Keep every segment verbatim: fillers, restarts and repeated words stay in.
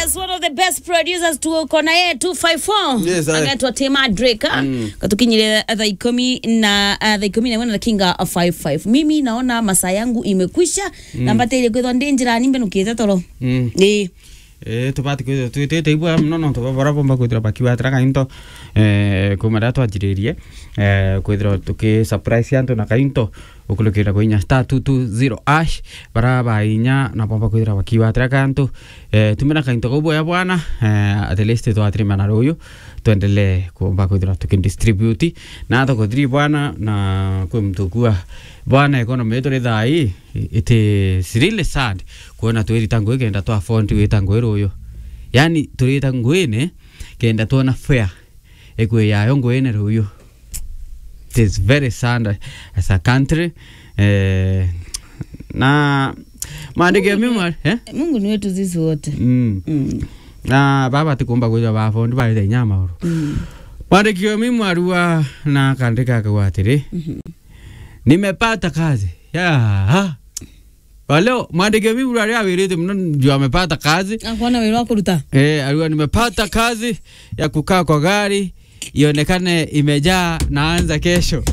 Yes, one of the best producers to kona ye two five four. Yes, I. Angatwa Tema Drake. Mm. Katukinyile the ikomi na uh, the ikomi na wana kinga a five five. Mimi naona masaa yangu imekwisha. Mm. Na mbate ile kwetwa ndinjira nimbe nukite toro. Mm. Eh. Eh tupati kwetwa tuite teibwa no no tubara bomba kwetwa bakiwa traka into eh kumara twajiririe eh kwetwa tuki surprise yanto na kainto ukulukira kwinya star two two zero ash bara bainya na bomba kwetwa bakiwa traka anto eh tumena kainto gobo ya bwana eh at least to atrima na royo tuendelee kuomba kwetwa tukidistribute na to kodri bwana na kumtukua bwana economy yetu thai it is really sad kuona tuirita ngwe kenda twa fondi wita ngwe royo yani turita ngwene kenda tuona fair ekwe yayo ngwene royo. It is very sad as a country eh na maandike mimi eh Mungu ni wetu sisi wote. mm. mm. na baba tukumba kwa ba fondi ba ile nyama ro mm. maandike mimi arua na kandika kwa atiri mm -hmm. Nimepata kazi. Ya. Ha. Waleo mwandike mimi ule awirite mno ndio amepata kazi. Akona wewe wako ruta. Eh, alikuwa nimepata kazi ya kukaa kwa gari ionekane imejaa naanza kesho.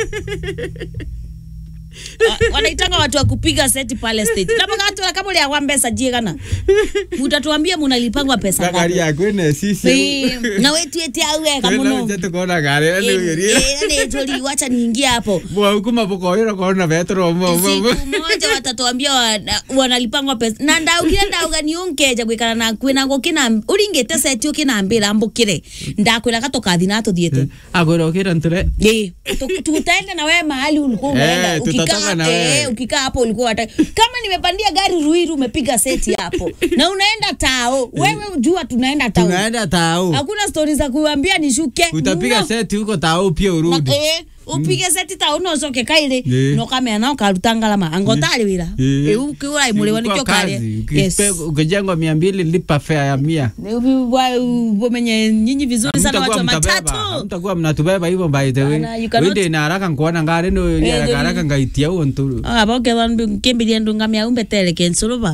Wanaitanga watu wa kupiga seti pale stage. Na wakati kama ile ya pesa jigana. Utatuambia mnalipangwa pesa ngapi? Gari yako ni sisi. Na wetu eti awe kama no. Ndio tukaona gari ile ile. Eh, ile tuli wacha niingie hapo. Bwa huko mapoko yero kaona vetro mbo. Siku moja watatuambia wanalipangwa pesa. Na ndau kile ndau gani unkeja gwikana na kwina ngokina uringete seti ukinambira ambukire. Ndakwira gatoka thina tuthiete. Agora ukira ntire. Eh, tutaenda na wewe mahali ulikuwa unaenda. Eh, ukikaa hapo ulikuwa kama nimepandia gari Ruiru umepiga seti hapo na unaenda tao wewe jua tunaenda tao tunaenda tao hakuna stories za kuambia nishuke utapiga seti huko tao pia urudi eh upige seti tao no soke kaile no kama na ukarutanga lama angotali wira eh ukiwa imulewa nikyo kale yes ukijengwa mia mbili lipa fare ya mia umenye nyinyi vizuri sana watu wa matatu mtakuwa mnatubeba hivyo by the way wende na haraka kuona ngare no haraka ngaitia huo nturu ah boke wan kimbilia ndunga mia umbe tele kensuruba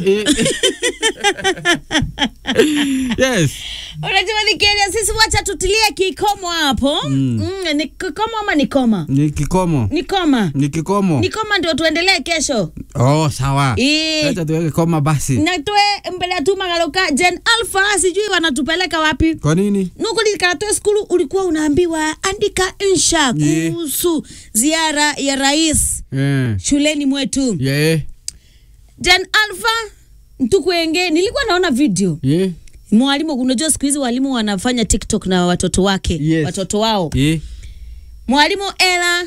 yes. Unajua ni Kenya sisi wacha tutilie kikomo hapo. Mm. Mm, ni kikomo ama ni koma? Ni kikomo. Ni koma. Ni kikomo. Ni koma ndio tuendelee kesho. Oh, sawa. E, acha tuweke koma basi. Na tuwe mbele tu magaloka Gen Alpha sijui wanatupeleka wapi? Kwa nini? Nukuli karatoe skulu ulikuwa unaambiwa andika insha kuhusu yeah. ziara ya rais. Yeah. Shuleni mwetu. Yeah. Gen Alpha ntukuenge nilikuwa naona video. Yeah. Mwalimu unajua siku hizi walimu wanafanya TikTok na watoto wake, yes. watoto wao. Yeah. Mwalimu Ela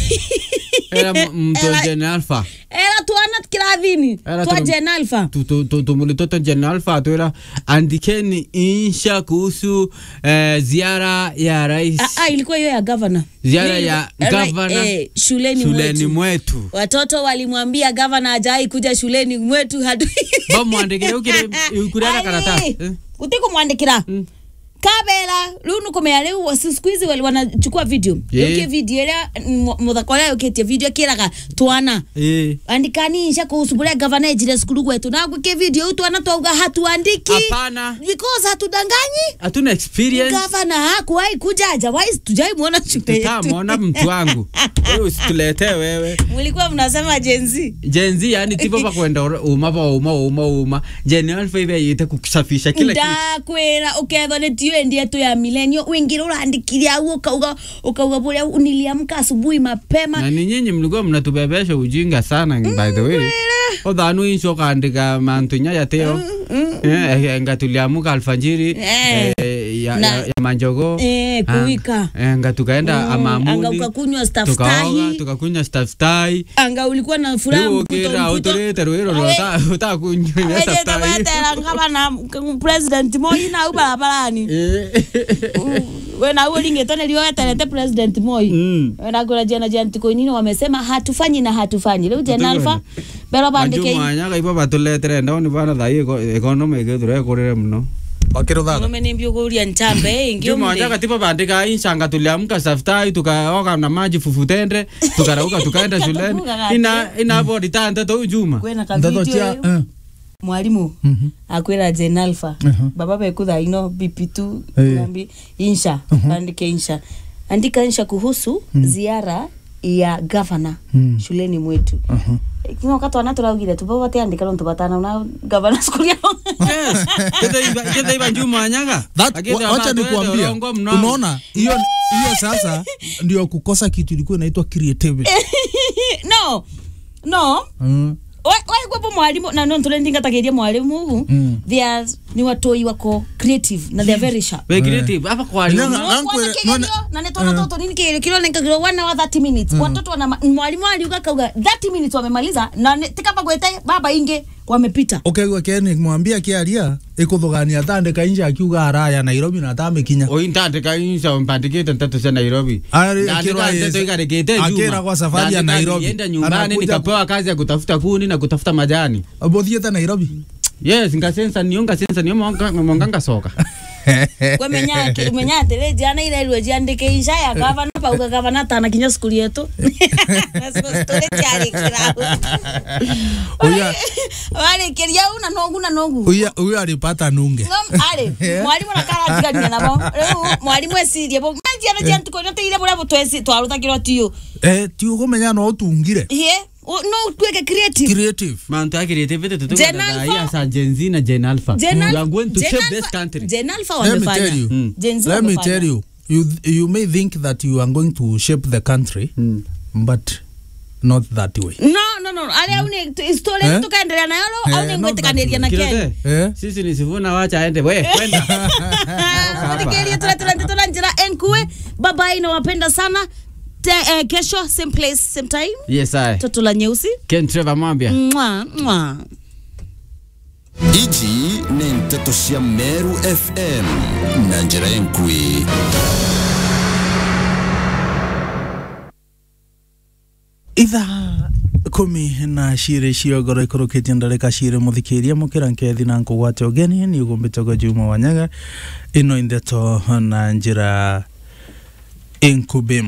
Ela mto Gen Alpha. Ela tuana kiradhini. Tua Gen Alpha. Tu tu tu tu mulitoto Gen Alpha tuera andikeni insha kuhusu eh, ziara ya rais. Ah, ah ilikuwa hiyo ya governor. Ziara ya governor eh, shuleni, shuleni mwetu. mwetu. Watoto walimwambia governor hajai kuja shuleni mwetu hadu. Ba muandikire ukire ukurana karatasi. Eh? Utiko muandikira. Mm. Kabela lunu komea leo siku hizi wale wanachukua video. Yeah. Yoke video ile mudhakola yoke video kiraga twana. Eh. Andikani insha kuhusu bure governor jile skulu kwetu na kwa video twana twauga hatuandiki. Hapana. Because hatudanganyi. Hatuna experience. Governor hakuwahi kuja hajawahi tujai muona shule yetu. Tutamuona mtu wangu. Wewe usitulete wewe. Mlikuwa mnasema Gen Z. Gen Z yani tipo pa kwenda uma pa uma uma uma. Gen Alpha hivi yete kusafisha kila kitu. Ndakwera uketho ni tio ndiye tu ya milenio wingira urandikiria ukauga ukauga bure uniliamka asubuhi mapema na ni nyinyi mlikuwa mnatubebesha ujinga sana by the way odhanu insho kaandika mantunya yateo eh ngatuliamuka alfajiri ya ya manjogo eh kuwika anga tukaenda amamuni anga ukakunywa staff tai tukakunywa staff tai anga ulikuwa na furaha mputo autorite roero utakunywa staff tai anga na president Moi na ubarabarani wewe na wewe lingetone liyo atalete president Moi na kuna jana jana tiko nini wamesema hatufanyi na hatufanyi leo Gen Alpha bero bandike mwanya kaipa batuletere ndoni bana thai economy gethura kurire muno Wakirudhaga. Mimi niambia kuria nchambe ingio mimi. Juma katipa bandika insanga tuliamka saftai tukaoga na maji fufutende tukarauka tukaenda shuleni. Ina ina bodi tanda to Juma. Kwena ka video. mwalimu Mhm. akwira Gen Alpha Mhm. baba bekutha ino B P two Eh. nambi insha Mhm. andike insha andika insha kuhusu Mhm. ziara ya governor Mhm. shuleni mwetu. Mhm. Kino katwana turaugire tubo andika ronto batana na governor school yao. Yes. Kete kete iba Juma Anyaga. That wacha nikuambia. Unaona hiyo hiyo sasa ndio kukosa kitu ilikuwa inaitwa creativity. No. No. Mm. Wai wai kwa mwalimu na no tulendinga tageria mwalimu Mm. they are ni watoi wako creative na they are very sharp. Very creative. Hapa kwa walimu. Nanga- No, kwanza kigerio, na netona toto nini kigerio kilo nikagiro wana wa thirty minutes watoto wana mwalimu aliuka kauga thirty minutes wamemaliza na tikapa gwete baba inge wamepita. Okay, kwa kene mwambia kialia ikuthogania tandika inja akiuga araya Nairobi na tamekinya. O intandika insha mpandikite ntatu cia Nairobi. Ari, Ndandika kirwa yes. nteto ikarikite Juma. Akira kwa safari ya Ndandika Nairobi. niende nyumbani Anakuja nikapewa kazi ya kutafuta kuni na kutafuta majani. Abothiete Nairobi. Yes, ngasensa nionga sensa niyo monga monga soka. Kwa menya menya tele jana ile ile jiandike insha ya governor pa uka governor tana kinya school yetu. Sasa tole chari kirao. Uya Wale kiria una nongu na nongu. uya uya alipata nunge. Ngom ale mwalimu nakara tigania nabo. Leo mwalimu esirie bo manji ana jantu ko nte ile bora botwesi twaruta kiro tiyo. Eh, ti ugomenya no utungire. Ye no tweke creative. Creative. Manto ya creativity tutuko Gen dada Alpha. ya sa Gen Z na Gen Alpha. Gen We Alpha- are going to Gen shape Alpha- this country. Gen Alpha Let me wamefanya. tell you. Mm. Gen Z Let me wamefanya. tell you. You you may think that you are going to shape the country, Mm. but not that way. No no no ale aune story Eh? tukaendelea nayo Eh, aune no, ngwete that kaneria na Kilo Kenya. te. Eh? Sisi ni Sifuna wacha aende. We, kwenda. Tunakeria tuna tuna tuna njira enkue baba ina wapenda sana. Te, eh, kesho same place same time. Yes, I. Toto la nyeusi. Ken Trevor Mwambia. Mwa mwa. Iji ni Nteto cia Meru F M na njira enkui. Itha kumi na shire ciogoro ikurukitie ndarika shire muthikiria mukira nkethi na nkugwate ogeni ni ugumbitogo Juma Wanyaga ino Nteto na njira enkubim.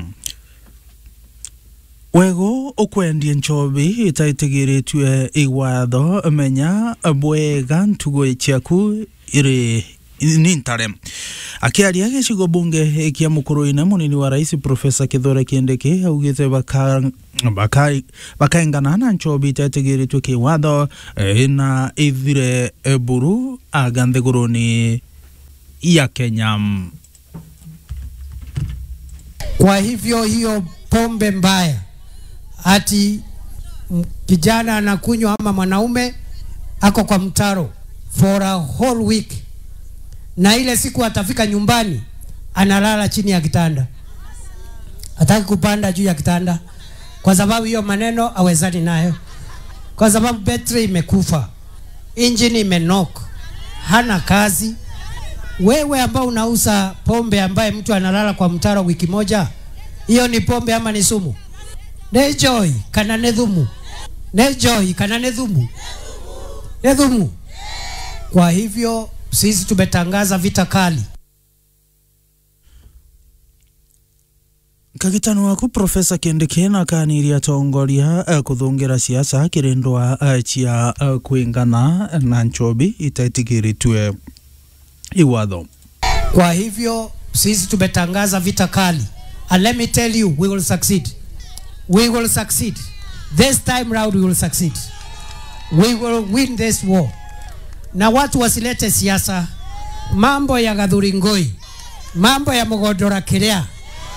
Wego ukwendie nchobi itaitigiritwe igwatho menya bwega ntugo ciaku iri nintare. Akiaria gicigo bunge kia mukuru-ine munini wa rais Profesa Kithure Kindiki augite baka baka bakaengana na nchobi itaitigiritwe kiwatho na ithire buru aganthiguruni ya Kenya. Kwa hivyo hiyo pombe mbaya ati kijana anakunywa ama mwanaume ako kwa mtaro for a whole week, na ile siku atafika nyumbani analala chini ya kitanda, hataki kupanda juu ya kitanda kwa sababu hiyo maneno awezani nayo, kwa sababu battery imekufa, engine imenok, hana kazi. Wewe ambao unauza pombe ambaye mtu analala kwa mtaro wiki moja, hiyo ni pombe ama ni sumu? Nejoy kana nedhumu. Nejoy kana nedhumu. Nedhumu. Kwa hivyo sisi tumetangaza vita kali. Kagitano waku Profesa Kindiki na kaniria tongoria uh, kuthungira siasa kirindwa uh, chia uh, kuingana na nchobi itaitigiritwe iwatho. Kwa hivyo sisi tumetangaza vita kali. And let me tell you, we will succeed. We will succeed. This time round we will succeed. We will win this war. Na watu wasilete siasa, mambo ya Gathuri Ngoi, mambo ya Mugodora Kiria.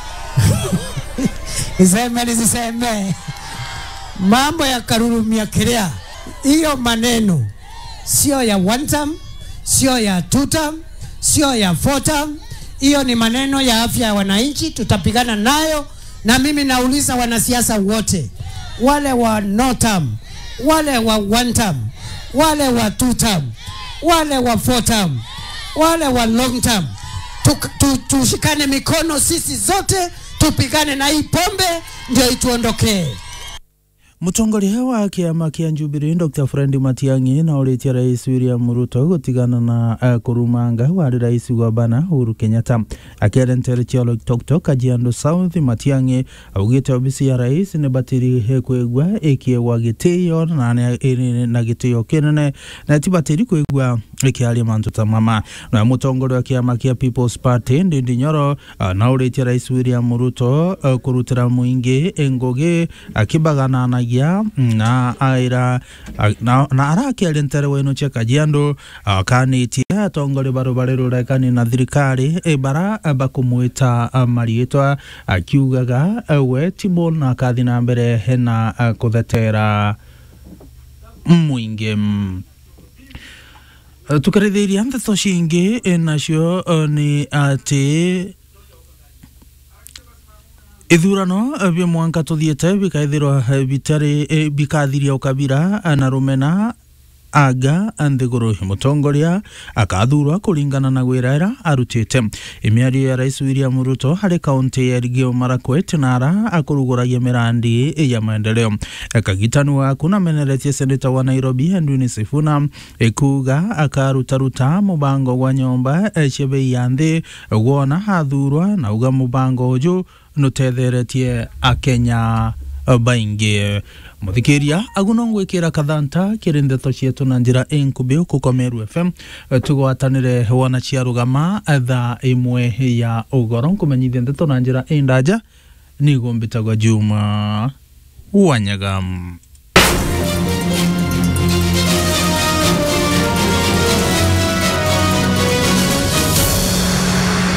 Iseme nisiseme. Mambo ya Karurumia Kiria. Hiyo maneno sio ya one term, sio ya two term, sio ya four term. Hiyo ni maneno ya afya ya wananchi, tutapigana nayo. Na mimi nauliza wanasiasa wote, wale wa no term, wale wa one term, wale wa two term, wale wa four term, wale wa long term, tushikane tu, tu mikono sisi zote tupigane na hii pombe ndio ituondokee. Mutongoria wa kiama kia Jubilee Doctor Fred Matiang'i na ulitia Rais William Ruto gutigana na uh, kurumanga wa Rais wa bana Uhuru Kenyatta. Akiarentere chiolo Tok Kajiado South, Matiang'i augite obisi ya Rais ne batiri hekwegwa ekie wa giteyo na na giteyo kenene na tibatiri kwegwa ekie ali mantu tamama. Na mutongoria wa kiama kia People's Party Ndindi Nyoro uh, na ulitia Rais William Ruto uh, kurutira muingi engoge akibagana na ya na aira na, na araki alentere weno cha Kajiado akanitia tongole barobarero rekani na thirikari ebara bakumuita marietwa akiugaga we tibo na kathina mbere hena kuthetera muingi. Tukarithiria ndeto cingi nacio ni ati ithurano bya mwanka tuthiete bikaithirwa bitari bikathiria ukabira na rumena aga andegoro mutongoria akathurwa kuringana na gwirera arutite. Imiario ya Rais William Ruto hari kaunti ya Elgeyo Marakwet nara akuruguragia mirandi ya maendeleo. Akagitanwa kuna meneretie seneta wa Nairobi Edwin Sifuna ekuga akarutaruta mubango wa nyomba echebe yande wona hathurwa na uga mubango uju nutetheretie akenya baingi. Muthikiria agunongwikira kathanta kirindeto cietu na njira enkube kuko Meru F M tugwatanire wana cia rugama thaa imwe ya ugoro kumenyithia ndeto na njira endaja ni gombitagwa Juma Wanyagam.